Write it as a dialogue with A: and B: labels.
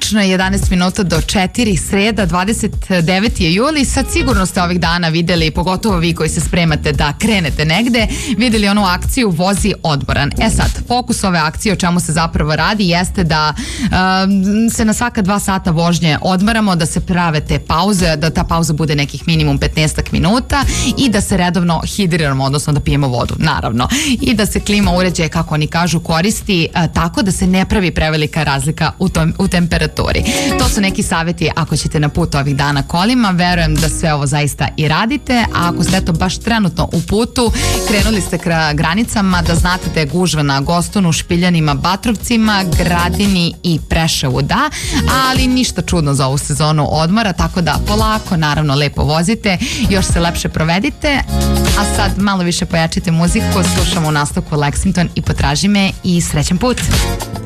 A: Tačno je 11 minuta do 4, sreda, 29. je juli. Sad sigurno ste ovih dana videli, pogotovo vi koji se spremate da krenete negde, videli onu akciju Vozi odmoran. Sad, fokus ove akcije, o čemu se zapravo radi, jeste da se na svaka 2 sata vožnje odmaramo, da se prave te pauze, da ta pauza bude nekih minimum 15 minuta i da se redovno hidriramo, odnosno da pijemo vodu, naravno. I da se klima uređaje, kako oni kažu, koristi tako da se ne pravi prevelika razlika u temperaturi. To su neki savjeti ako ćete na put ovih dana kolima. Verujem da sve ovo zaista i radite, a ako ste eto baš trenutno u putu, krenuli ste ka granicama, da znate da je gužva na Gostunu, Špiljanima, Batrovcima, Gradini i Preševu, da, ali ništa čudno za ovu sezonu odmora, tako da polako, naravno, lepo vozite, još se lepše provedite, a sad malo više pojačite muziku, slušamo u nastavku Lexington i Potraži me i srećan put.